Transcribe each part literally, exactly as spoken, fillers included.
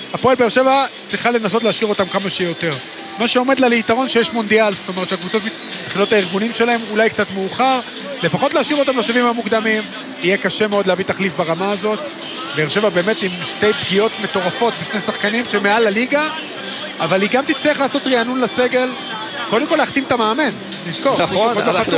הפועל באר שבע צריכה לנסות להשאיר אותם כמה שיותר. מה שעומד לה ליתרון שיש מונדיאל, זאת אומרת שהקבוצות מתחילות הארגונים שלהם אולי קצת מאוחר, לפחות להשאיר אותם לשבים המוקדמים, יהיה קשה מאוד להביא תחליף ברמה הזאת. באר שבע באמת עם שתי פגיעות מטורפות בשני שחקנים שמעל הליגה, אבל היא גם תצטרך לעשות רענון לסגל, קודם כל להחתים את המאמן, נזכור. נכון,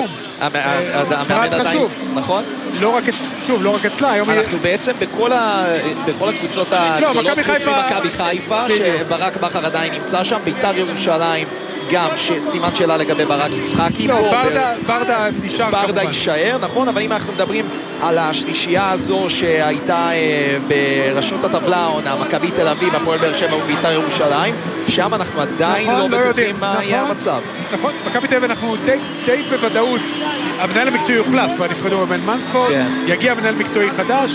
המאמן עדיין, נכון? לא רק, שוב, לא רק אצלה. אנחנו בעצם בכל הקבוצות הגדולות, חוץ ממכבי חיפה, שברק בכר עדיין נמצא שם, בית"ר ירושלים, גם שסימן שאלה לגבי ברק יצחקי. לא, ברדה נשאר כמובן. ברדה יישאר, נכון, אבל אם אנחנו מדברים על השלישייה הזו שהייתה בראשות הטבלה העונה, מכבי תל אביב, הפועל באר שבע ובית"ר ירושלים, שם אנחנו עדיין לא בטוחים מה יהיה המצב. נכון, מכבי תל אביב אנחנו די בוודאות, המנהל המקצועי יוחלף, כבר נפרדו בבן מנספורד, יגיע מנהל מקצועי חדש,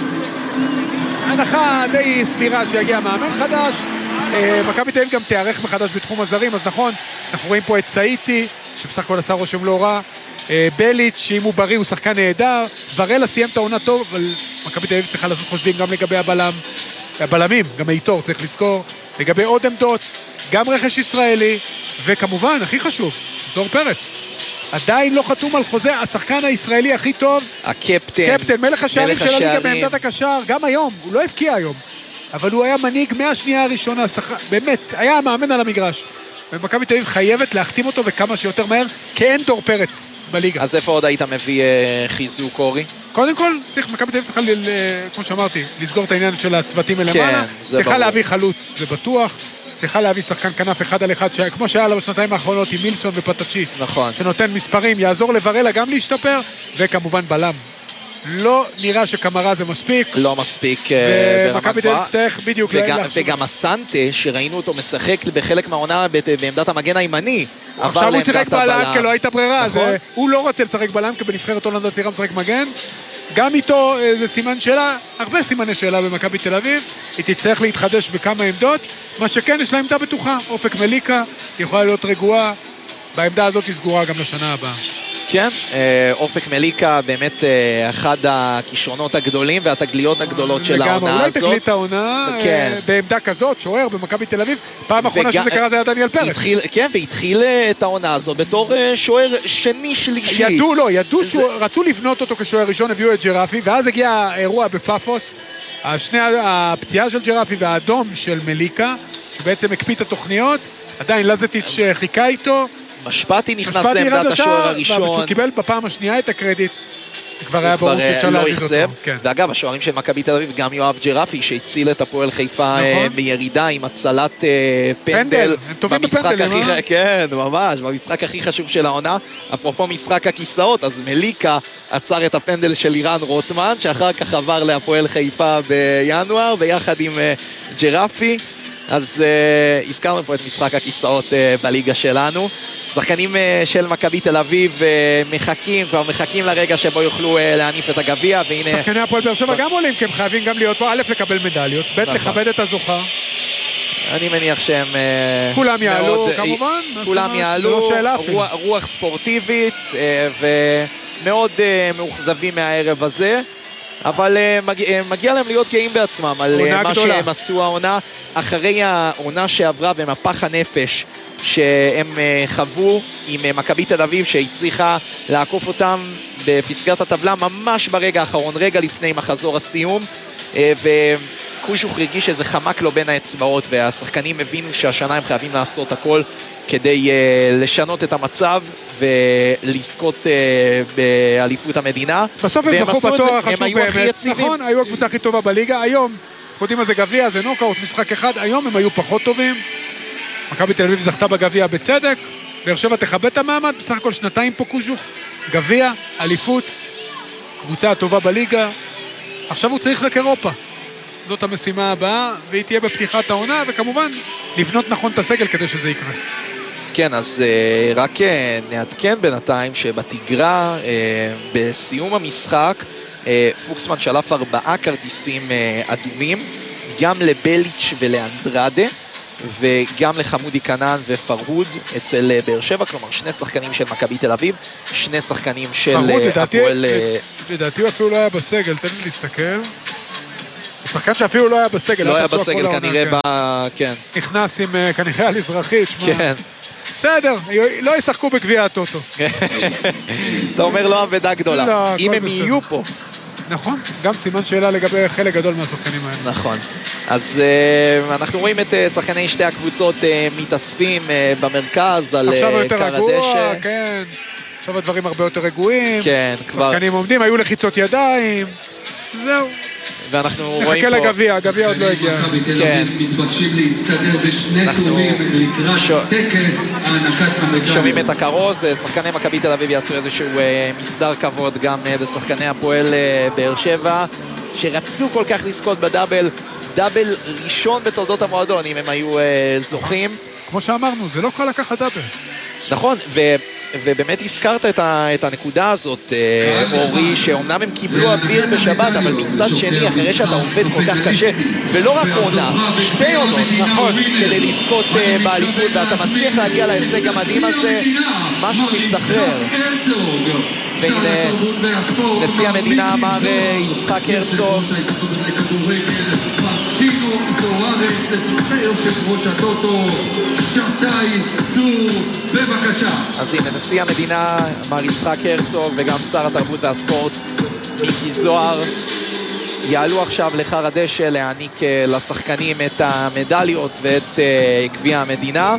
הנחה די סבירה שיגיע מאמן חדש, מכבי תל אביב גם תיארך מחדש בתחום הזרים, אז נכון, אנחנו רואים פה את סאיטי, שבסך הכל עשה רושם לא רע, בליץ' שאם הוא בריא הוא שחקן נהדר, ורלה סיים את העונה טוב, אבל מכבי תל אביב צריכה לעשות חושבים גם לגבי הבלם, הבלמים, גם היתור צריך לזכור, לגבי עוד עמדות, גם רכש ישראלי, וכמובן, הכי חשוב, דור פרץ. עדיין לא חתום על חוזה, השחקן הישראלי הכי טוב, הקפטן, קפטן, מלך השערים של הליגה בעמדת הקשר, גם היום, הוא לא הבקיע היום, אבל הוא היה מנהיג מהשנייה הראשונה, באמת, היה המאמן על המגרש. ומכבי תל אביב חייבת להחתים אותו וכמה שיותר מהר, כי אין דור פרץ בליגה. אז איפה עוד היית מביא חיזוק, אורי? קודם כל, צריך, מכבי תל אביב צריכה, כמו שאמרתי, לסגור את העניין של הצוותים מלמעלה, צריכה להביא חלוץ, זה בטוח, צריכה להביא שחקן כנף אחד על אחד, כמו שהיה לה בשנתיים האחרונות עם מילסון ופטצ'י, נכון. שנותן מספרים, יעזור לברלה גם להשתפר, וכמובן בלם. לא נראה שקמרה זה מספיק. לא מספיק ומכבי תל אביב תצטרך בדיוק. וגם הסנטה, שראינו אותו משחק בחלק מהעונה בעמדת המגן הימני. עכשיו הוא שיחק בלם, כי לא הייתה ברירה. הוא לא רוצה לשחק בלם, כי בנבחרת הולנד הצעירה משחק מגן. גם איתו זה סימן שאלה, הרבה סימני שאלה במכבי תל אביב. היא תצטרך להתחדש בכמה עמדות. מה שכן, יש לה עמדה בטוחה. אופק מליקה, היא יכולה להיות רגועה. בעמדה הזאת היא סגורה גם לשנה הבאה. כן, אופק מליקה באמת אחד הכישרונות הגדולים והתגליות הגדולות של העונה הזאת. אולי תגלית העונה בעמדה כזאת, שוער במכבי תל אביב, פעם האחרונה שזה קרה זה היה דניאל פרץ. כן, והתחיל את העונה הזאת בתור שוער שני שלישי. ידעו, לא, ידעו, רצו לבנות אותו כשוער ראשון, הביאו את ג'רפי, ואז הגיע האירוע בפאפוס, הפציעה של ג'רפי והאדום של מליקה, שבעצם הקפיא את התוכניות, עדיין לזטיץ' חיכה איתו, משפטי נכנס לעמדת השוער הראשון. הוא קיבל בפעם השנייה את הקרדיט. כבר היה ברור ששאלה להזיז אותו. ואגב, השוערים של מכבי תל אביב, גם יואב ג'רפי, שהציל את הפועל חיפה מירידה עם הצלת פנדל. הם טובים בפנדלים, אה? כן, ממש, במשחק הכי חשוב של העונה. אפרופו משחק הכיסאות, אז מליקה עצר את הפנדל של אירן רוטמן, שאחר כך עבר להפועל חיפה בינואר, ביחד עם ג'רפי. אז uh, הזכרנו פה את משחק הכיסאות uh, בליגה שלנו. שחקנים uh, של מכבי תל אביב uh, מחכים, כבר מחכים לרגע שבו יוכלו uh, להניף את הגביע, והנה... שחקני הפועל באר שבע גם עולים, כי הם חייבים גם להיות פה, א' לקבל מדליות, ב' לכבד את הזוכה. אני מניח שהם... Uh, כולם יעלו, מאוד, כמובן. כולם יעלו, רוח, רוח ספורטיבית, uh, ומאוד uh, מאוכזבים מהערב הזה. אבל uh, מגיע, uh, מגיע להם להיות גאים בעצמם על uh, מה גדולה. שהם עשו העונה, אחרי העונה שעברה ומפח הנפש שהם uh, חוו עם uh, מכבי תל אביב, שהצליחה לעקוף אותם בפסגת הטבלה ממש ברגע האחרון, רגע לפני מחזור הסיום, uh, וקושוך הרגיש שזה חמק לו בין האצבעות, והשחקנים הבינו שהשנה הם חייבים לעשות הכל כדי uh, לשנות את המצב ולזכות uh, באליפות המדינה. בסוף הם זכו בתואר החשוב באמת, נכון, היו הקבוצה הכי טובה בליגה, היום, יודעים מה זה גביע, זה נוקאוט, משחק אחד, היום הם היו פחות טובים, מכבי תל אביב זכתה בגביע בצדק, באר שבע תכבד את המעמד, בסך הכל שנתיים פה קושוך, גביע, אליפות, קבוצה הטובה בליגה, עכשיו הוא צריך רק אירופה, זאת המשימה הבאה, והיא תהיה בפתיחת העונה, וכמובן, לבנות נכון את הסגל כדי שזה יקרה. כן, אז uh, רק uh, נעדכן בינתיים שבתגרה, uh, בסיום המשחק, uh, פוקסמן שלף ארבעה כרטיסים uh, אדומים, גם לבליץ' ולאנדרדה, וגם לחמודי קנן ופרהוד אצל uh, באר שבע, כלומר שני שחקנים של מכבי תל אביב, שני שחקנים של פרהוד, uh, לדעתי, הפועל... לדעתי הוא אפילו לא היה בסגל, תן לי להסתכל. שחקן שאפילו לא היה בסגל. לא היה בסגל, כנראה ב... כן. נכנס עם כנראה על אזרחית. כן. בסדר, לא ישחקו בגביע הטוטו. אתה אומר לא עבודה גדולה. אם הם יהיו פה. נכון, גם סימן שאלה לגבי חלק גדול מהשחקנים האלה. נכון. אז אנחנו רואים את שחקני שתי הקבוצות מתאספים במרכז על קר הדשא. עכשיו יותר רגוע, כן. עכשיו הדברים הרבה יותר רגועים. כן, כבר... שחקנים עומדים, היו לחיצות ידיים. זהו. ואנחנו רואים פה... נחכה לגביע, הגביע עוד לא הגיע. כן. מתבקשים להסתדר בשני טורים לקראת טקס הענקת המדליות. שומעים את הכרוז, שחקני מכבי תל אביב יעשו איזשהו מסדר כבוד גם בשחקני הפועל באר שבע, שרצו כל כך לזכות בדאבל, דאבל ראשון בתולדות המועדון, אם הם היו זוכים. כמו שאמרנו, זה לא קל לקחת דאבל. נכון, ו... ובאמת הזכרת את, ה, את הנקודה הזאת, אורי, שאומנם הם קיבלו אוויר בשבת, אבל מצד שני, אחרי שאתה עובד כל כך קשה, ולא רק עונה, שתי עונות, נכון, כדי לזכות באליפות, ואתה מצליח להגיע להישג המדהים הזה, משהו משתחרר. והנה, נשיא המדינה אמר יצחק הרצוג, שינו זוארץ, יושב ראש הטוטו, שבתאי צור, בבקשה. אז הנה, נשיא המדינה, מר יצחק הרצוג, וגם שר התרבות והספורט, מיקי זוהר, יעלו עכשיו לחר הדשא להעניק לשחקנים את המדליות ואת גביע המדינה.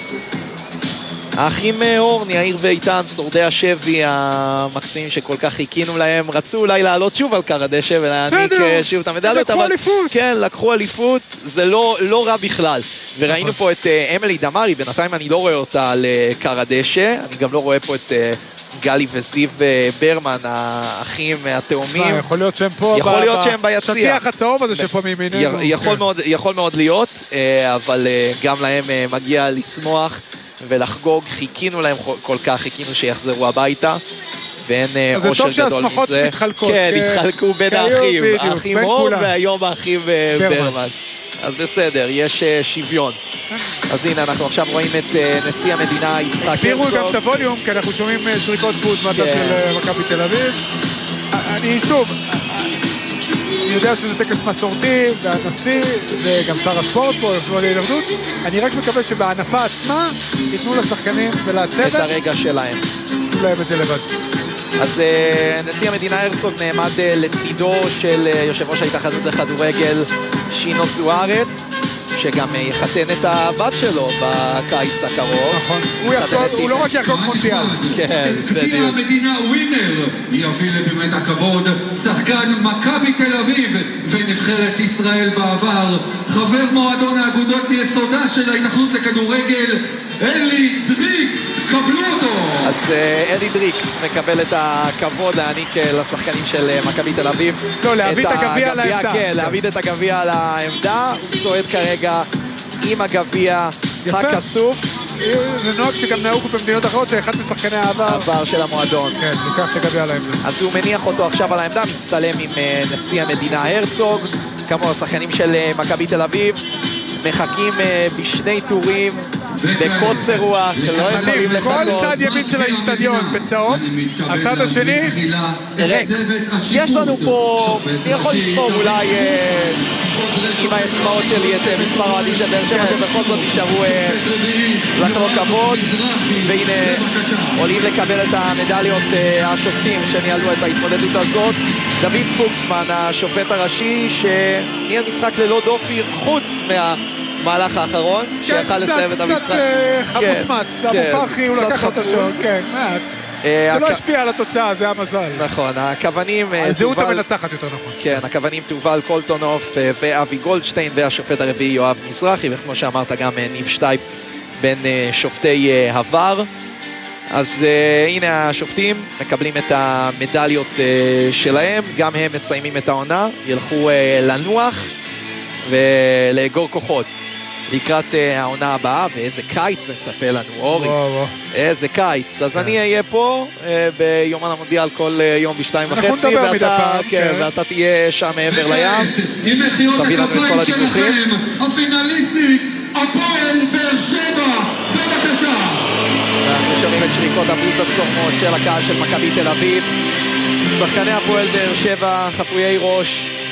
האחים אורן, יאיר ואיתן, שורדי השבי המקסימים שכל כך חיכינו להם, רצו אולי לעלות שוב על קר הדשא ולהעניק שוב את המדליות, לקחו אליפות. כן, לקחו אליפות, זה לא, לא רע בכלל. וראינו פה את אמילי דמרי, בינתיים אני לא רואה אותה על קר הדשא, אני גם לא רואה פה את גלי וזיו ברמן, האחים התאומים. יכול להיות שהם פה, יכול להיות שהם ביציע. שטיח הצהוב הזה שפה מימיננו. יכול מאוד, יכול מאוד להיות, אבל גם להם מגיע לשמוח ולחגוג, חיכינו להם כל כך, חיכינו שיחזרו הביתה, ואין אושר גדול מזה. זה טוב שהשמחות מתחלקות. כן, התחלקו בין האחים, האחים אור והיום האחים ברמן. אז בסדר, יש שוויון. אז הנה, אנחנו עכשיו רואים את נשיא המדינה יצחק הרצוג. תראו גם את הווליום, כי אנחנו שומעים שריקות פוט מהצד של מכבי תל אביב. אני שוב, אני יודע שזה טקס מסורתי, והנשיא וגם שר הספורט פה יוכלו להירדות. אני רק מקווה שבהענפה עצמה ייתנו לשחקנים ולצוות את הרגע שלהם. ייתנו להם את זה לבד. אז נשיא המדינה הרצוג נעמד לצידו של יושב ראש ההתאחדות לכדורגל שינו זוארץ, שגם יחתן את הבת שלו בקיץ הקרוב. נכון, הוא לא רק יחגוג מונדיאל. כן, בדיוק. המדינה ווינר יביא לבאמת הכבוד שחקן מכבי תל אביב ונבחרת ישראל בעבר, חבר מועדון האגודות מיסודה של ההתאחדות לכדורגל, אלי דריקס, קבלו אותו. אז אלי דריקס מקבל את הכבוד להעניק לשחקנים של מכבי תל אביב. לא, להביא את הגביע על העמדה. כן, להביא את הגביע על העמדה. הוא צועד כרגע עם הגביע הכסוף. זה נוהג שגם נהוג במדינות אחרות שאחד משחקני העבר. העבר של המועדון. כן, לוקח את הגביע על העמדה. אז הוא מניח אותו עכשיו על העמדה, מצטלם עם נשיא המדינה הרצוג. כמו השחקנים של מכבי תל אביב. מחכים בשני טורים. בקוצר רוח, לא יכולים לחכות. כל צד ימין של האיצטדיון בצהוב, הצד השני ריק. יש לנו פה, אני יכול לספור אולי עם האצבעות שלי את מספר האוהדים של באר שבע שבכל זאת נשארו לחלוק כבוד, והנה עולים לקבל את המדליות השופטים שניהלו את ההתמודדות הזאת. דוד פוקסמן, השופט הראשי, שנהיה משחק ללא דופי חוץ מה... מהלך האחרון, שיכל לסיים את המשחק. קצת חמוצמץ, המופחי, הוא לקח את השעות, כן, מעט. זה לא השפיע על התוצאה, זה המזל. נכון, הכוונים... הזהות המנצחת יותר נכון. כן, הכוונים תובל קולטונוף ואבי גולדשטיין, והשופט הרביעי יואב מזרחי, וכמו שאמרת גם ניב שטייף בין שופטי עבר. אז הנה השופטים מקבלים את המדליות שלהם, גם הם מסיימים את העונה, ילכו לנוח ולאגור כוחות לקראת העונה הבאה, ואיזה קיץ מצפה לנו, אורי. איזה קיץ. אז אני אהיה פה ביומן המונדיאל כל יום בשתיים וחצי, ואתה תהיה שם מעבר לים. תביא לנו את כל הדיווחים. הפינליסטית, הפועל באר שבע, בבקשה. אנחנו שומעים את שריקות הבוז הצורמות של הקהל של מכבי תל אביב. שחקני הפועל באר שבע, חפויי ראש,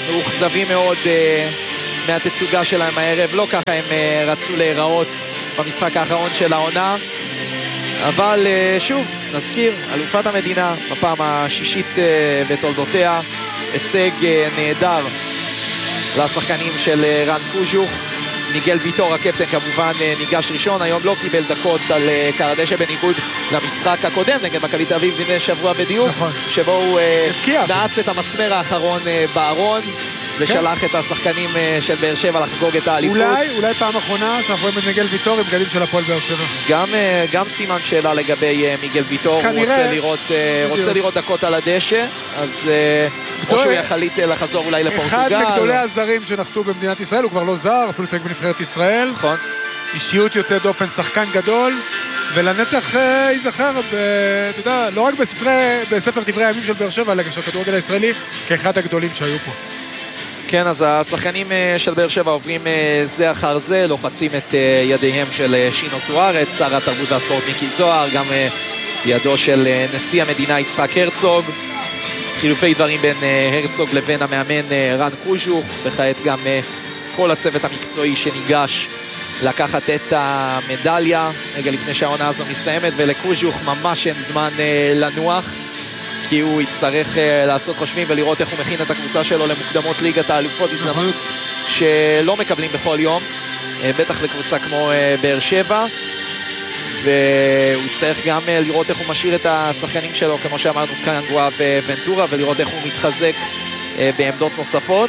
מאוכזבים מאוד מהתצוגה שלהם הערב, לא ככה הם רצו להיראות במשחק האחרון של העונה, אבל שוב, נזכיר, אלופת המדינה בפעם השישית בתולדותיה, הישג נהדר לשחקנים של רן קוז'וך. מיגל ויטור הקפטן כמובן ניגש ראשון, היום לא קיבל דקות על קר הדשא בניגוד למשחק הקודם נגד מכבי תל אביב לפני שבוע בדיוק, נכון. שבו הוא נעץ את המסמר האחרון בארון ושלח כן. את השחקנים של באר שבע לחגוג את האליפות. אולי, אולי פעם אחרונה שאנחנו רואים את מיגל ויטור עם בגדים של הפועל באר שבע. גם, גם סימן שאלה לגבי מיגל ויטור, כנראה... הוא רוצה לראות, רוצה לראות דקות על הדשא, אז או שהוא יחליט לחזור אולי לפורטוגל. אחד מגדולי הזרים שנחתו במדינת ישראל, הוא כבר לא זר, אפילו צייק בנבחרת ישראל. נכון. אישיות יוצאת דופן, שחקן גדול, ולנצח ייזכר, אתה יודע, לא רק בספרי, בספר דברי הימים של באר שבע, אלא של הכדורגל הישראלי, כאחד הגדולים שהיו פה. כן, אז השחקנים של באר שבע עוברים זה אחר זה, לוחצים את ידיהם של שינו סוארץ, שר התרבות והספורט מיקי זוהר, גם ידו של נשיא המדינה יצחק הרצוג, חילופי דברים בין הרצוג לבין המאמן רן קוז'וך, וכעת גם כל הצוות המקצועי שניגש לקחת את המדליה, רגע לפני שהעונה הזו מסתיימת, ולקוז'וך ממש אין זמן לנוח, כי הוא יצטרך uh, לעשות חושבים ולראות איך הוא מכין את הקבוצה שלו למוקדמות ליגת האלופות, הזדמנות שלא מקבלים בכל יום, uh, בטח לקבוצה כמו uh, באר שבע, והוא יצטרך גם uh, לראות איך הוא משאיר את השחקנים שלו, כמו שאמרנו, קנגואה וונטורה, ולראות איך הוא מתחזק uh, בעמדות נוספות.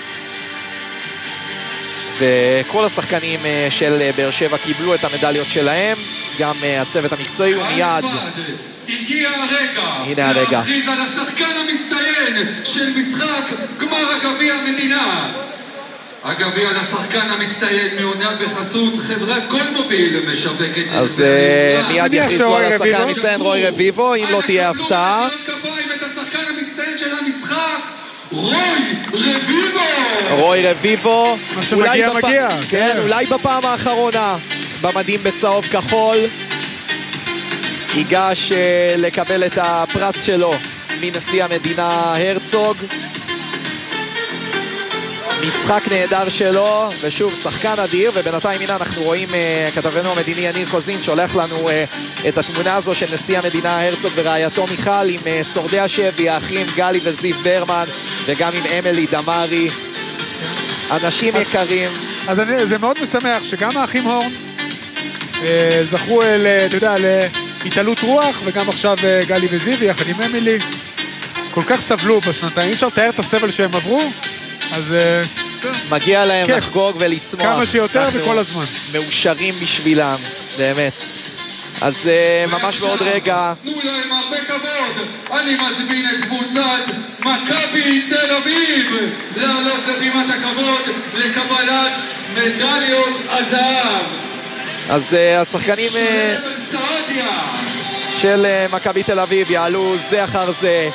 וכל השחקנים uh, של uh, באר שבע קיבלו את המדליות שלהם, גם uh, הצוות המקצועי הוא מיד הגיע הרגע הנה הרגע להכריז על השחקן המצטיין של משחק גמר הגביע המדינה. הגביע לשחקן המצטיין מעונה בחסות חברת קולמוביל משווקת. אז מיד יכריזו על השחקן המצטיין רוי רביבו, אם לא תהיה הפתעה. אנחנו כפיים את השחקן המצטיין של המשחק, רוי רביבו. רוי רביבו, מה שמגיע מגיע. כן, אולי בפעם האחרונה במדים בצהוב כחול ייגש uh, לקבל את הפרס שלו מנשיא המדינה הרצוג. משחק נהדר שלו, ושוב שחקן אדיר, ובינתיים הנה אנחנו רואים uh, כתבנו המדיני יניר קוזין שולח לנו uh, את התמונה הזו של נשיא המדינה הרצוג ורעייתו מיכל עם uh, שורדי השבי, האחים גלי וזיו ברמן, וגם עם אמילי דמרי, אנשים אז, יקרים. אז אני, זה מאוד משמח שגם האחים הורן uh, זכו, אל, אתה יודע, ל... התעלות רוח, וגם עכשיו גלי וזיו יחד עם אמילי כל כך סבלו בשנתיים, אי אפשר לתאר את הסבל שהם עברו, אז מגיע להם כיף. לחגוג ולשמוח כמה שיותר וכל הזמן מאושרים בשבילם, באמת. אז ממש בעוד רגע תנו להם הרבה כבוד, אני מזמין את קבוצת מכבי תל אביב לעלות לבימת הכבוד לקבלת מדליות הזהב. אז השחקנים של מכבי תל אביב יעלו זה אחר זה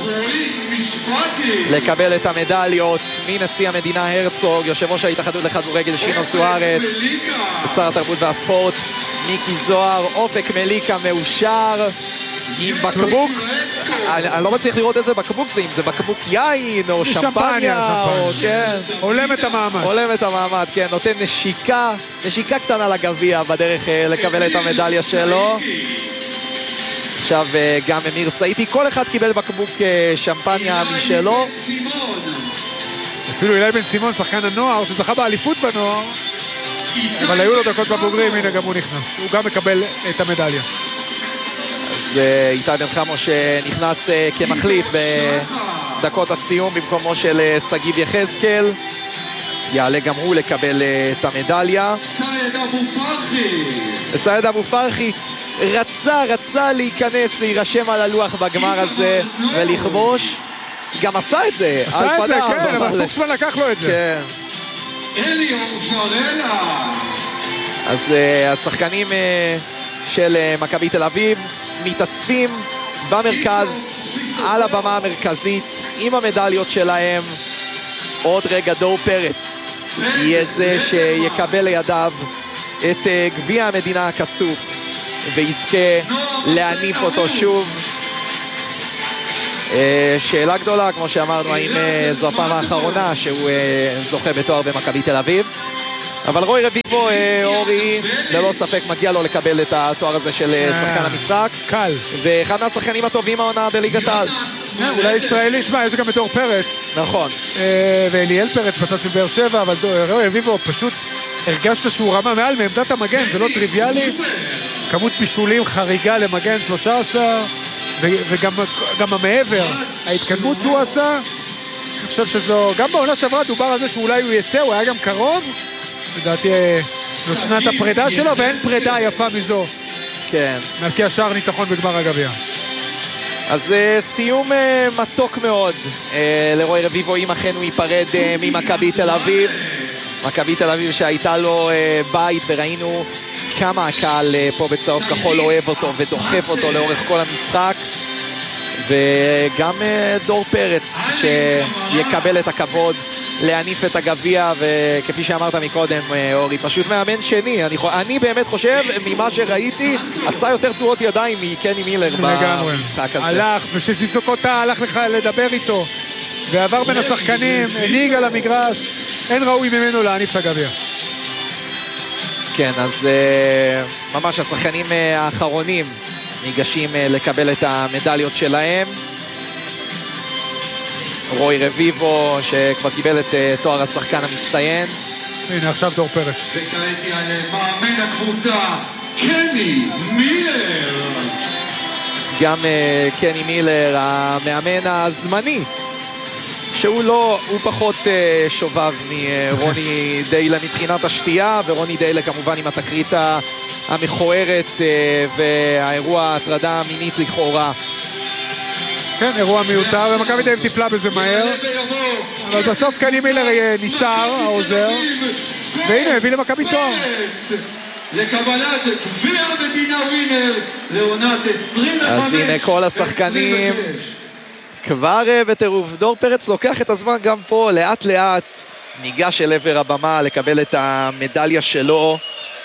לקבל את המדליות מנשיא המדינה הרצוג, יושב ראש ההתאחדות לכדורגל שינו סוארץ, שר התרבות והספורט מיקי זוהר, אופק מליקה מאושר עם בקבוק, אני לא מצליח לראות איזה בקבוק זה, אם זה בקבוק יין או שמפניה, עולם את המעמד, עולם את המעמד, כן, נותן נשיקה, נשיקה קטנה לגביע בדרך לקבל את המדליה שלו. עכשיו גם אמיר סעידי, כל אחד קיבל בקבוק שמפניה משלו. אפילו אילי בן סימון, שחקן הנוער שזכה באליפות בנוער, אבל היו לו דקות בבוגרים, הנה גם הוא נכנס, הוא גם מקבל את המדליה. אז איתי בן חמו שנכנס כמחליף בדקות הסיום במקומו של סגיב יחזקאל, יעלה גם הוא לקבל את המדליה. סייד אבו פרחי סייד אבו פרחי רצה, רצה להיכנס, להירשם על הלוח בגמר הזה ולכבוש, גם עשה את זה, עשה את זה, כן, אבל פוקסמן לקח לו את זה. אליאור פרלה. אז השחקנים של מכבי תל אביב מתאספים במרכז, על הבמה המרכזית, עם המדליות שלהם. עוד רגע דור פרץ יהיה זה שיקבל לידיו את גביע המדינה הכסוף ויזכה להניף אותו שוב. שאלה גדולה, כמו שאמרנו, האם זו הפעם האחרונה שהוא זוכה בתואר במכבי תל אביב. אבל רוי רביבו, אורי, ללא ספק מגיע לו לקבל את התואר הזה של שחקן המשחק. קל. ואחד מהשחקנים הטובים העונה בליגת העל. אולי ישראלי, שמע, יש גם את דור פרץ. נכון. ואליאל פרץ בצד של באר שבע, אבל רוי רביבו פשוט הרגשת שהוא רמה מעל מעמדת המגן, זה לא טריוויאלי. כמות בישולים חריגה למגן שלושה עשר, וגם המעבר, ההתקדמות שהוא עשה, אני חושב שזו, גם בעונה שעברה דובר על זה שאולי הוא יצא, הוא היה גם קרוב, לדעתי זאת שנת הפרידה שלו, ואין פרידה יפה מזו. כן. מהבקיע שער ניצחון בגמר הגביע. אז סיום מתוק מאוד לרוי רביבו, אם אכן הוא ייפרד ממכבי תל אביב. מכבי תל אביב שהייתה לו בית, וראינו כמה הקהל פה בצהוב כחול אוהב אותו ודוחף אותו לאורך כל המשחק. וגם דור פרץ שיקבל את הכבוד להניף את הגביע, וכפי שאמרת מקודם אורי, פשוט מאמן שני. אני, אני באמת חושב, ממה שראיתי, עשה יותר תנועות ידיים מקני מילר במשחק הזה. הלך, ושסיסוקוטה הלך לך לדבר איתו ועבר בין השחקנים, הניג על המגרש, אין ראוי ממנו להניף את הגביע. כן, אז ממש השחקנים האחרונים ניגשים לקבל את המדליות שלהם. רוי רביבו שכבר קיבל את תואר השחקן המצטיין. הנה עכשיו דור פרץ. וכעת יעלה מאמן הקבוצה קני מילר. גם קני מילר, המאמן הזמני, שהוא לא, הוא פחות uh, שובב מרוני דיילה מבחינת השתייה, ורוני דיילה כמובן עם התקרית המכוערת uh, והאירוע ההטרדה המינית לכאורה. כן, אירוע מיותר, ומכבי תל אביב טיפלה בזה מהר, אבל בסוף קני מילר נשאר, העוזר, והנה, הביא למכבי תואר. לקבלת גביע המדינה ווינר לעונת עשרים וחמש. אז הנה כל השחקנים כבר בטירוף. דור פרץ לוקח את הזמן גם פה, לאט לאט ניגש אל עבר הבמה לקבל את המדליה שלו,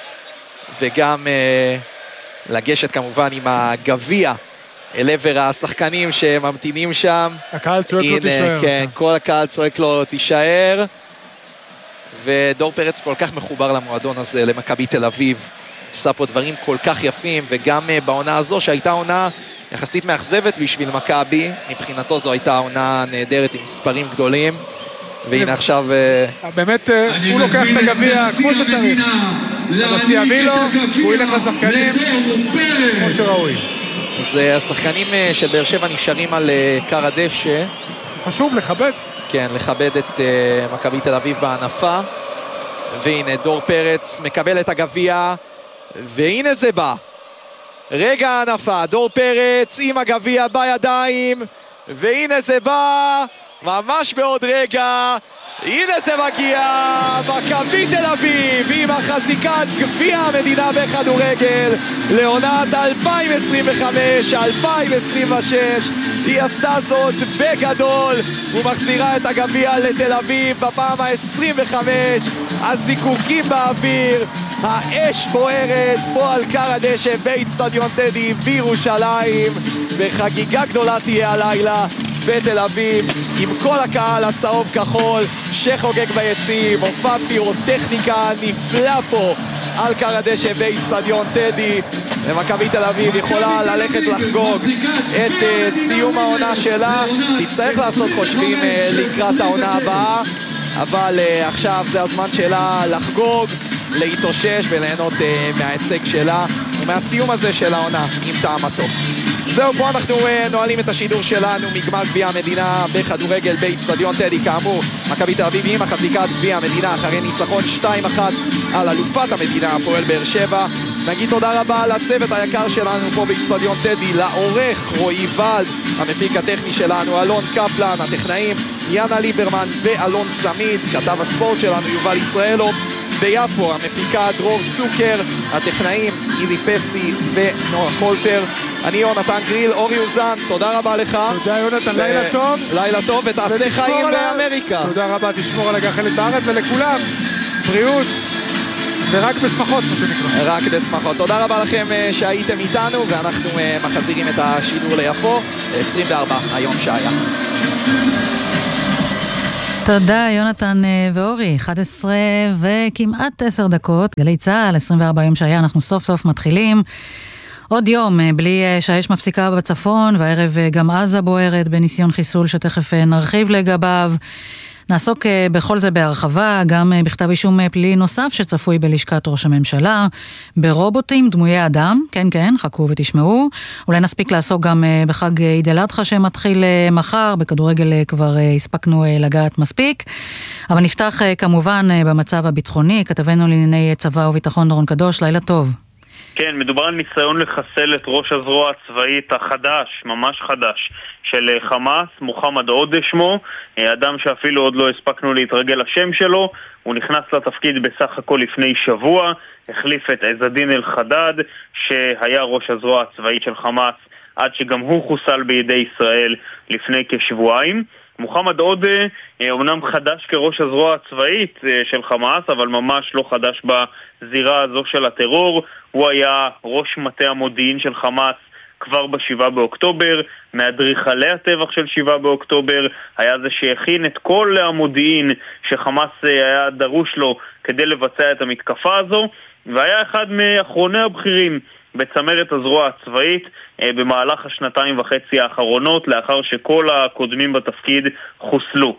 וגם אה, לגשת כמובן עם הגביע אל עבר השחקנים שממתינים שם. הקהל צועק לו תישאר. כן, כל הקהל צועק לו תישאר. ודור פרץ כל כך מחובר למועדון הזה, למכבי תל אביב. עשה פה דברים כל כך יפים, וגם uh, בעונה הזו שהייתה עונה יחסית מאכזבת בשביל מכבי, מבחינתו זו הייתה עונה נהדרת עם מספרים גדולים. והנה עכשיו... באמת הוא לוקח את הגביע כמו שצריך. הנשיא יביא לו, הוא ילך לשחקנים כמו שראוי. אז השחקנים של באר שבע נשארים על קר הדשא. חשוב לכבד. כן, לכבד את מכבי תל אביב בענפה. והנה דור פרץ מקבל את הגביע, והנה זה בא. רגע הענפה, דור פרץ עם הגביע בידיים, והנה זה בא, ממש בעוד רגע, הנה זה מגיע, מכבי תל אביב עם החזיקת גביע המדינה בכדורגל לעונת אלפיים עשרים וחמש אלפיים עשרים ושש. היא עשתה זאת בגדול ומחזירה את הגביע לתל אביב בפעם ה-עשרים וחמש. הזיקוקים באוויר, האש בוערת פה על קר הדשא באצטדיון טדי בירושלים, וחגיגה גדולה תהיה הלילה בתל אביב עם כל הקהל הצהוב כחול שחוגג ביציעים. מופע פירוטכניקה נפלא פה על קר הדשא באצטדיון טדי, ומכבי תל אביב יכולה ללכת לחגוג את uh, סיום העונה שלה. תצטרך לעשות חושבים uh, לקראת העונה הבאה, אבל uh, עכשיו זה הזמן שלה לחגוג, להתאושש וליהנות uh, מההישג שלה ומהסיום הזה של העונה עם טעם הטוב. זהו, פה אנחנו uh, נועלים את השידור שלנו מגמר גביע המדינה בכדורגל באצטדיון טדי. כאמור, מכבי תל אביב עם החזיקת גביע המדינה אחרי ניצחון שתיים אחת על אלופת המדינה הפועל באר שבע. נגיד תודה רבה לצוות היקר שלנו פה באצטדיון טדי, לעורך רועי ולד, המפיק הטכני שלנו אלון קפלן, הטכנאים יאנה ליברמן ואלון סמיד, כתב הספורט שלנו יובל ישראלוב, ביפו המפיקה דרור צוקר, הטכנאים אילי פסי ונורה קולטר. אני יונתן גריל, אורי אוזן, תודה רבה לך. תודה יונתן, ו... לילה טוב. לילה טוב ותעשה חיים באמריקה. תודה רבה, תשמור על הגחלת בארץ, ולכולם בריאות ורק בשמחות, מה שנקרא. רק בשמחות. תודה רבה לכם שהייתם איתנו, ואנחנו מחזירים את השידור ליפו, עשרים וארבע היום שהיה. תודה יונתן ואורי, אחת עשרה וכמעט עשר דקות, גלי צהל, עשרים וארבע היום שהיה, אנחנו סוף סוף מתחילים. עוד יום, בלי שהאש מפסיקה בצפון, והערב גם עזה בוערת בניסיון חיסול שתכף נרחיב לגביו. נעסוק בכל זה בהרחבה, גם בכתב אישום פלילי נוסף שצפוי בלשכת ראש הממשלה, ברובוטים, דמויי אדם, כן כן, חכו ותשמעו. אולי נספיק לעסוק גם בחג עיד אל אדחא שמתחיל מחר, בכדורגל כבר הספקנו לגעת מספיק. אבל נפתח כמובן במצב הביטחוני, כתבנו לענייני צבא וביטחון דורון קדוש, לילה טוב. כן, מדובר על ניסיון לחסל את ראש הזרוע הצבאית החדש, ממש חדש, של חמאס, מוחמד עודה שמו, אדם שאפילו עוד לא הספקנו להתרגל לשם שלו. הוא נכנס לתפקיד בסך הכל לפני שבוע, החליף את עזדין אל-חדד, שהיה ראש הזרוע הצבאית של חמאס, עד שגם הוא חוסל בידי ישראל לפני כשבועיים. מוחמד עודה אומנם חדש כראש הזרוע הצבאית של חמאס, אבל ממש לא חדש בזירה הזו של הטרור. הוא היה ראש מטה המודיעין של חמאס כבר בשבעה באוקטובר, מאדריכלי הטבח של שבעה באוקטובר, היה זה שהכין את כל המודיעין שחמאס היה דרוש לו כדי לבצע את המתקפה הזו, והיה אחד מאחרוני הבכירים בצמרת הזרוע הצבאית במהלך השנתיים וחצי האחרונות, לאחר שכל הקודמים בתפקיד חוסלו.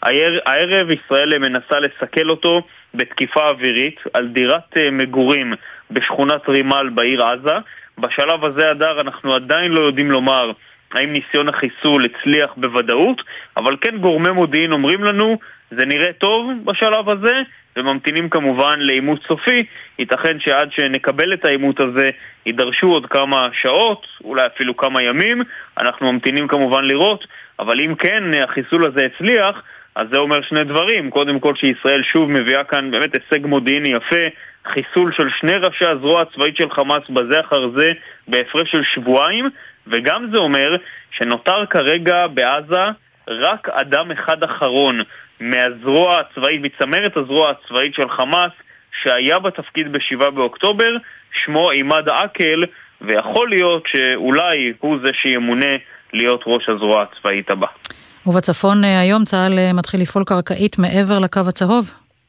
הערב ישראל מנסה לסכל אותו בתקיפה אווירית על דירת מגורים בשכונת רימל בעיר עזה. בשלב הזה הדר אנחנו עדיין לא יודעים לומר האם ניסיון החיסול הצליח בוודאות, אבל כן גורמי מודיעין אומרים לנו זה נראה טוב בשלב הזה, וממתינים כמובן לאימות סופי. ייתכן שעד שנקבל את האימות הזה יידרשו עוד כמה שעות, אולי אפילו כמה ימים. אנחנו ממתינים כמובן לראות, אבל אם כן החיסול הזה הצליח, אז זה אומר שני דברים. קודם כל שישראל שוב מביאה כאן באמת הישג מודיעיני יפה, חיסול של שני ראשי הזרוע הצבאית של חמאס בזה אחר זה בהפרש של שבועיים, וגם זה אומר שנותר כרגע בעזה רק אדם אחד אחרון מהזרוע הצבאית, מצמרת הזרוע הצבאית של חמאס, שהיה בתפקיד בשבעה באוקטובר, שמו עימאד עקל, ויכול להיות שאולי הוא זה שימונה להיות ראש הזרוע הצבאית הבא. ובצפון היום צה"ל מתחיל לפעול קרקעית מעבר לקו הצהוב?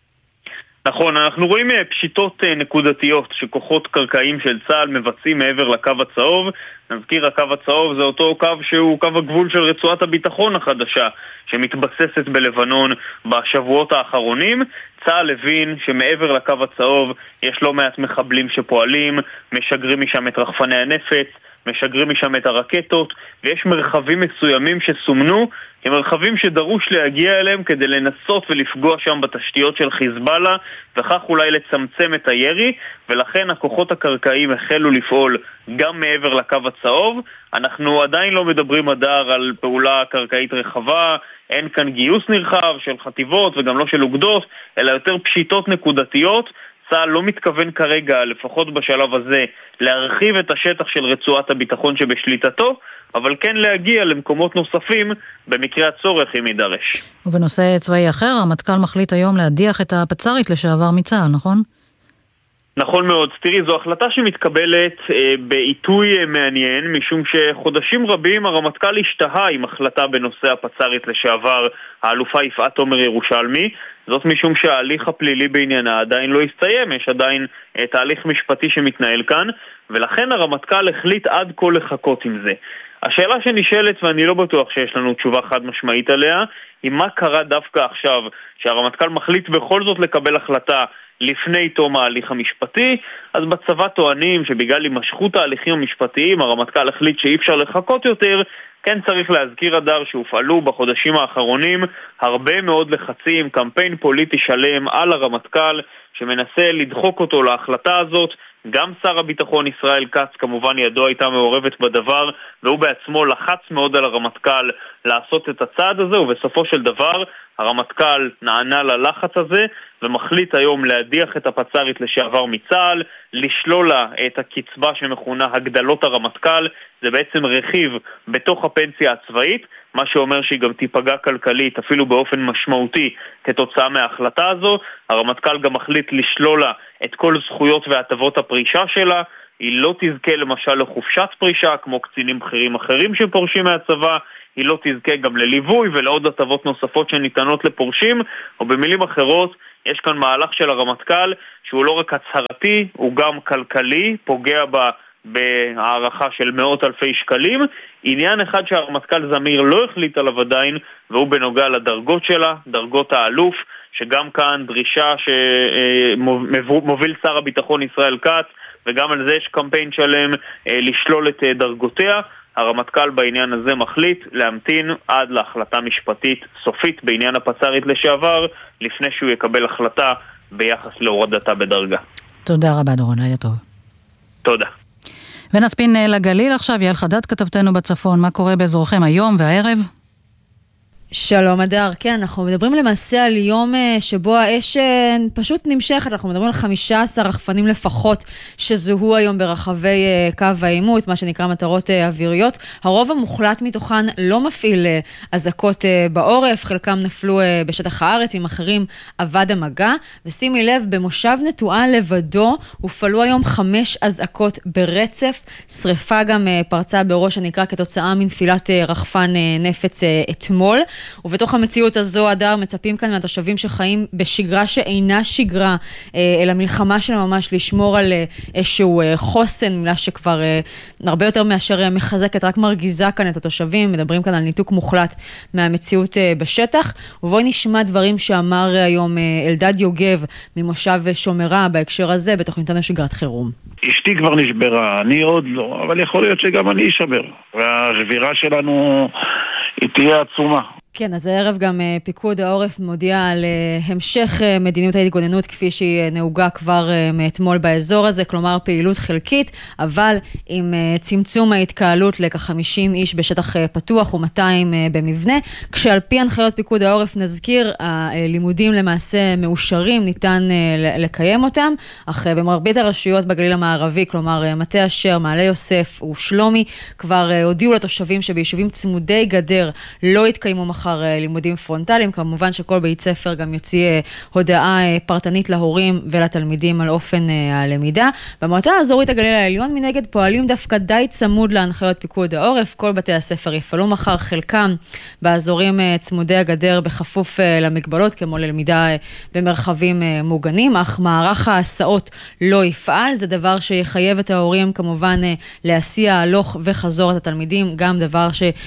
נכון, אנחנו רואים פשיטות נקודתיות שכוחות קרקעיים של צה"ל מבצעים מעבר לקו הצהוב. נזכיר, הקו הצהוב זה אותו קו שהוא קו הגבול של רצועת הביטחון החדשה שמתבססת בלבנון בשבועות האחרונים. צה"ל הבין שמעבר לקו הצהוב יש לא מעט מחבלים שפועלים, משגרים משם את רחפני הנפץ, משגרים משם את הרקטות, ויש מרחבים מסוימים שסומנו כמרחבים שדרוש להגיע אליהם כדי לנסות ולפגוע שם בתשתיות של חיזבאללה, וכך אולי לצמצם את הירי, ולכן הכוחות הקרקעיים החלו לפעול גם מעבר לקו הצהוב. אנחנו עדיין לא מדברים הדר על פעולה קרקעית רחבה, אין כאן גיוס נרחב של חטיבות וגם לא של אוגדות, אלא יותר פשיטות נקודתיות. צה"ל לא מתכוון כרגע, לפחות בשלב הזה, להרחיב את השטח של רצועת הביטחון שבשליטתו, אבל כן להגיע למקומות נוספים במקרה הצורך אם יידרש. ובנושא צבאי אחר, המטכ"ל מחליט היום להדיח את הפצ"רית לשעבר מצה"ל, נכון? נכון מאוד. תראי, זו החלטה שמתקבלת אה, בעיתוי אה, מעניין, משום שחודשים רבים הרמטכ"ל השתהה עם החלטה בנושא הפצ"רית לשעבר, האלופה יפעת תומר ירושלמי. זאת משום שההליך הפלילי בעניינה עדיין לא הסתיים, יש עדיין אה, תהליך משפטי שמתנהל כאן, ולכן הרמטכ"ל החליט עד כה לחכות עם זה. השאלה שנשאלת, ואני לא בטוח שיש לנו תשובה חד משמעית עליה, היא מה קרה דווקא עכשיו שהרמטכ"ל מחליט בכל זאת לקבל החלטה לפני תום ההליך המשפטי. אז בצבא טוענים שבגלל הימשכות ההליכים המשפטיים הרמטכ"ל החליט שאי אפשר לחכות יותר. כן צריך להזכיר הדר שהופעלו בחודשים האחרונים הרבה מאוד לחצים, קמפיין פוליטי שלם על הרמטכ"ל שמנסה לדחוק אותו להחלטה הזאת. גם שר הביטחון ישראל כץ כמובן ידו הייתה מעורבת בדבר, והוא בעצמו לחץ מאוד על הרמטכ"ל לעשות את הצעד הזה, ובסופו של דבר הרמטכ"ל נענה ללחץ הזה ומחליט היום להדיח את הפצ"רית לשעבר מצה"ל, לשלול לה את הקצבה שמכונה הגדלות הרמטכ"ל. זה בעצם רכיב בתוך הפנסיה הצבאית, מה שאומר שהיא גם תיפגע כלכלית אפילו באופן משמעותי כתוצאה מההחלטה הזו. הרמטכ"ל גם מחליט לשלול לה את כל זכויות והטבות הפרישה שלה. היא לא תזכה למשל לחופשת פרישה כמו קצינים בכירים אחרים שפורשים מהצבא, היא לא תזכה גם לליווי ולעוד הטבות נוספות שניתנות לפורשים, או במילים אחרות יש כאן מהלך של הרמטכ"ל שהוא לא רק הצהרתי, הוא גם כלכלי, פוגע בה בהערכה של מאות אלפי שקלים. עניין אחד שהרמטכ"ל זמיר לא החליט עליו עדיין, והוא בנוגע לדרגות שלה, דרגות האלוף, שגם כאן דרישה שמוביל שר הביטחון ישראל כץ, וגם על זה יש קמפיין שלם לשלול את דרגותיה. הרמטכ"ל בעניין הזה מחליט להמתין עד להחלטה משפטית סופית בעניין הפצ"רית לשעבר, לפני שהוא יקבל החלטה ביחס להורדתה בדרגה. תודה רבה דורון, היה טוב. תודה. ונספין לגליל עכשיו, יעל חדד כתבתנו בצפון, מה קורה באזורכם היום והערב? שלום אדר, כן, אנחנו מדברים למעשה על יום שבו האש פשוט נמשכת, אנחנו מדברים על חמישה עשר רחפנים לפחות שזוהו היום ברחבי קו העימות, מה שנקרא מטרות אוויריות. הרוב המוחלט מתוכן לא מפעיל אזעקות בעורף, חלקם נפלו בשטח הארץ, עם אחרים עבד המגע, ושימי לב, במושב נטועה לבדו הופעלו היום חמש אזעקות ברצף, שריפה גם פרצה בראש הנקרא כתוצאה מנפילת רחפן נפץ אתמול. ובתוך המציאות הזו, אדר, מצפים כאן מהתושבים שחיים בשגרה שאינה שגרה, אלא מלחמה של ממש לשמור על איזשהו חוסן, מילה שכבר הרבה יותר מאשר מחזקת, רק מרגיזה כאן את התושבים. מדברים כאן על ניתוק מוחלט מהמציאות בשטח. ובואי נשמע דברים שאמר היום אלדד יוגב ממושב שומרה בהקשר הזה, בתוכניתנו שגרת חירום. אשתי כבר נשברה, אני עוד לא, אבל יכול להיות שגם אני אשבר. והשבירה שלנו היא תהיה עצומה. כן, אז הערב גם פיקוד העורף מודיע על המשך מדיניות ההתגוננות כפי שהיא נהוגה כבר מאתמול באזור הזה, כלומר פעילות חלקית, אבל עם צמצום ההתקהלות לכ-חמישים איש בשטח פתוח ו-מאתיים במבנה, כשעל פי הנחיות פיקוד העורף נזכיר, הלימודים למעשה מאושרים, ניתן לקיים אותם, אך במרבית הרשויות בגליל המערבי, כלומר מטה אשר, מעלה יוסף ושלומי, כבר הודיעו לתושבים שביישובים צמודי גדר לא יתקיימו מחר אחר לימודים פרונטליים. כמובן שכל בית ספר גם יוציא הודעה פרטנית להורים ולתלמידים על אופן הלמידה. במועצה האזורית הגליל העליון מנגד פועלים דווקא די צמוד להנחיות פיקוד העורף. כל בתי הספר יפעלו מחר, חלקם באזורים צמודי הגדר בכפוף למגבלות, כמו ללמידה במרחבים מוגנים, אך מערך ההסעות לא יפעל. זה דבר שיחייב את ההורים כמובן להסיע הלוך וחזור את התלמידים, גם דבר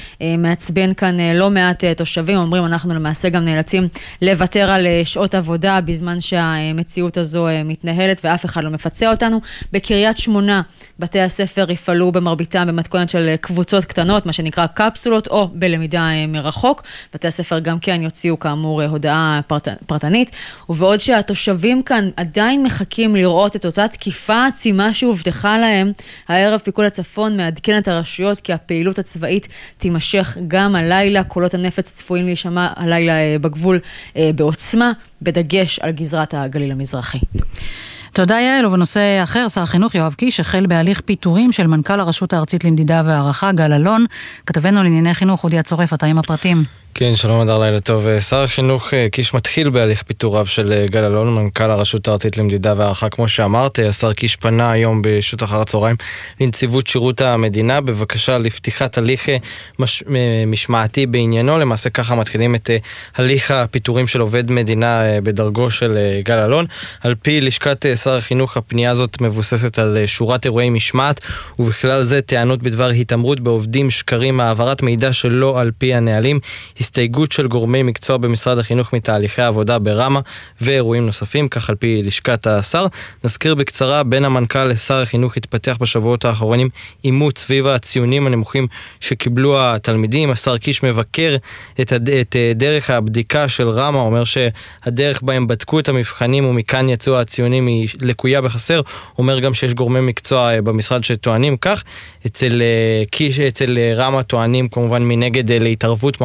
שמעצבן כאן לא מעט תושבים. אומרים, אנחנו למעשה גם נאלצים לוותר על שעות עבודה בזמן שהמציאות הזו מתנהלת ואף אחד לא מפצה אותנו. בקריית שמונה בתי הספר יפעלו במרביתם במתכונת של קבוצות קטנות, מה שנקרא קפסולות, או בלמידה מרחוק. בתי הספר גם כן יוציאו כאמור הודעה פרט, פרטנית, ובעוד שהתושבים כאן עדיין מחכים לראות את אותה תקיפה עצימה שהובטחה להם, הערב פיקוד הצפון מעדכן את הרשויות כי הפעילות הצבאית תימשך גם הלילה. קולות הנפץ צפויים להישמע הלילה בגבול בעוצמה, בדגש על גזרת הגליל המזרחי. תודה יעל. ובנושא אחר, שר החינוך יואב קיש החל בהליך פיטורים של מנכ"ל הרשות הארצית למדידה והערכה גל אלון. כתבנו לענייני חינוך אודי הצורף, אתה עם הפרטים. כן, שלום אדר, לילה טוב. שר החינוך קיש מתחיל בהליך פיטוריו של גל אלון, מנכ"ל הרשות הארצית למדידה והערכה. כמו שאמרת, השר קיש פנה היום בשעות אחר הצהריים לנציבות שירות המדינה בבקשה לפתיחת הליך מש... משמעתי בעניינו. למעשה ככה מתחילים את הליך הפיטורים של עובד מדינה בדרגו של גל אלון. על פי לשכת שר החינוך, הפנייה הזאת מבוססת על שורת אירועי משמעת, ובכלל זה טענות בדבר התעמרות בעובדים, שקרים, העברת מידע שלא על פי הנהלים, הסתייגות של גורמי מקצוע במשרד החינוך מתהליכי העבודה ברמה ואירועים נוספים, כך על פי לשכת השר. נזכיר בקצרה, בין המנכ"ל לשר החינוך התפתח בשבועות האחרונים עימות סביב הציונים הנמוכים שקיבלו התלמידים. השר קיש מבקר את, הד... את דרך הבדיקה של רמה, אומר שהדרך בהם בדקו את המבחנים ומכאן יצאו הציונים היא לקויה בחסר. אומר גם שיש גורמי מקצוע במשרד שטוענים כך. אצל קיש, אצל רמה טוענים כמובן מנגד להתערבות ממש פוליטית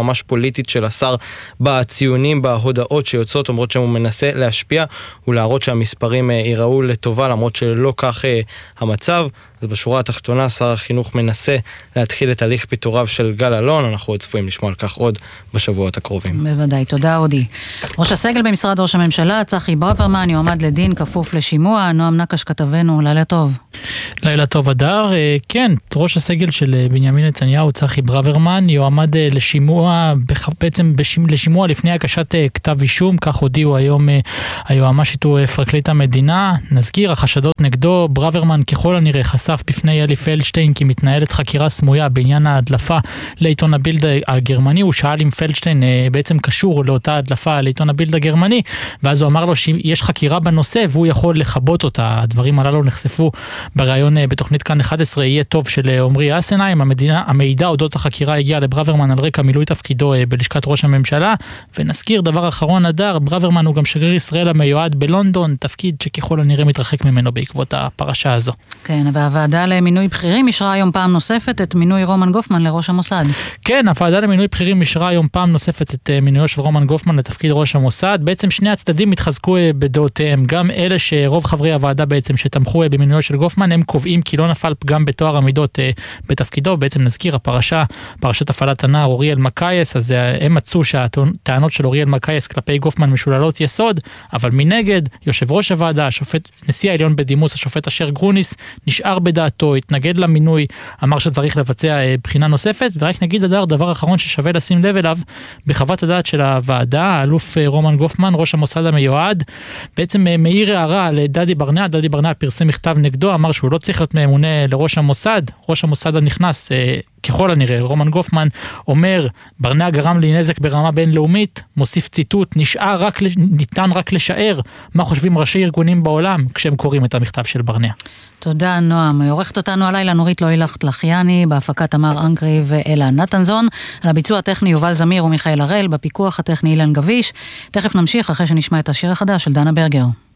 הפוליטית של השר בציונים, בהודעות שיוצאות, אומרות שהוא מנסה להשפיע ולהראות שהמספרים ייראו לטובה, למרות שלא כך המצב. אז בשורה התחתונה, שר החינוך מנסה להתחיל את הליך פיטוריו של גל אלון, אנחנו עוד צפויים לשמוע על כך עוד בשבועות הקרובים. בוודאי, תודה אודי. ראש הסגל במשרד ראש הממשלה, צחי ברוורמן, יועמד לדין כפוף לשימוע. נועם נקש כתבנו, לילה טוב. לילה טוב אדר, כן, ראש הסגל של בנימין נתניהו, צחי ברוורמן, יועמד לשימוע, בעצם לשימוע לפני הגשת כתב אישום, כך הודיעו היום היועמ"שית ופרקליט המדינה. נזכיר, החשדות נגדו, ברוורמן ככל הנראה חשף בפני אלי פלדשטיין כי מתנהלת חקירה סמויה בעניין ההדלפה לעיתון הבילד הגרמני. הוא שאל אם פלדשטיין בעצם קשור לאותה הדלפה לעיתון הבילד הגרמני, ואז הוא אמר לו שיש חקירה בנושא והוא יכול לחבות אותה. הדברים הללו נחשפו בראיון בתוכנית כאן אחת עשרה יהיה טוב של עומרי אסנהיים. המדינה, המידע אודות החקירה הגיע לברוורמן על רקע מילוי תפקידו בלשכת ראש הממשלה. ונזכיר דבר אחרון אדר, ברוורמן הוא גם שגריר ישראל המיועד בלונדון, תפקיד שככל הנראה מתרחק ממנו בעקבות הפרשה הזו. כן, והוועדה למינוי בכירים אישרה היום פעם נוספת את מינוי רומן גופמן לראש המוסד. כן, הוועדה למינוי בכירים אישרה היום פעם נוספת את מינויו של רומן גופמן לתפקיד ראש המוסד. בעצם שני הצדדים התחזקו בדעותיהם. גם אלה שרוב חברי הוועדה בעצם שתמכו במינויו של גופמן, הם קובעים כי לא נפל פגם בתואר המידות בתפקידו. בעצם נזכיר, הפרשה, פרשת הפעלת הנער אוריאל מקייס, אז הם מצאו שהטענות של אוריאל מקייס כלפי גופמן משוללות יסוד, אבל מנגד, יושב ראש הוועדה, השופט, נשיא העליון בדימוס, השופט אשר גרוניס, נשאר בדעתו, התנגד למינוי, אמר שצריך לבצע בחינה נוספת. ורק נגיד אדר, דבר אחרון ששווה לשים לב אליו, בחוות הדעת של הוועדה, האלוף רומן גופמן, ראש המוסד המיועד, בעצם מעיר הערה לדדי ברנע. דדי ברנע פרסם מכתב נגדו, אמר שהוא לא צריך להיות ממונה לראש המוסד. ראש המוסד הנכנס, ככל הנראה, רומן גופמן אומר, ברנע גרם לי נזק ברמה בינלאומית, מוסיף ציטוט, נשאר רק, ניתן רק לשער מה חושבים ראשי ארגונים בעולם כשהם קוראים את המכתב של ברנע. תודה נועם. עורכת אותנו הלילה נורית לוילך לחייני, בהפקת תמר אנקרי ואלה נתנזון, על הביצוע הטכני יובל זמיר ומיכאל הראל, בפיקוח הטכני אילן גביש. תכף נמשיך אחרי שנשמע את השיר החדש של דנה ברגר.